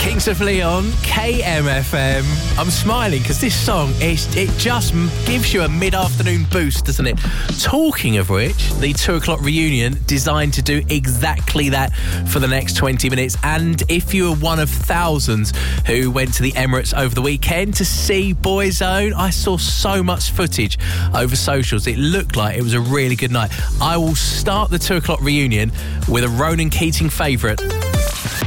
Kings of Leon, KMFM. I'm smiling because this song, it just gives you a mid-afternoon boost, doesn't it? Talking of which, the 2 o'clock reunion designed to do exactly that for the next 20 minutes. And if you were one of thousands who went to the Emirates over the weekend to see Boyzone, I saw so much footage over socials. It looked like it was a really good night. I will start the 2 o'clock reunion with a Ronan Keating favourite.